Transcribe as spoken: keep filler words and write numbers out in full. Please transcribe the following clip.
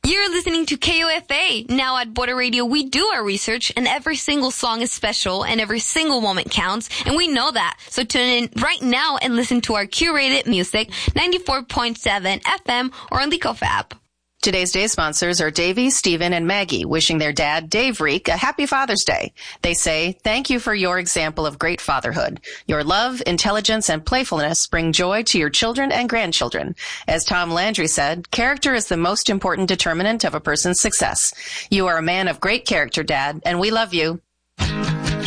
You're listening to K O F A. Now at Border Radio, we do our research, and every single song is special, and every single moment counts, and we know that. So tune in right now and listen to our curated music, ninety-four point seven F M, or on the K O F A app. Today's day sponsors are Davey, Stephen, and Maggie, wishing their dad, Dave Reek, a happy Father's Day. They say, thank you for your example of great fatherhood. Your love, intelligence, and playfulness bring joy to your children and grandchildren. As Tom Landry said, character is the most important determinant of a person's success. You are a man of great character, Dad, and we love you.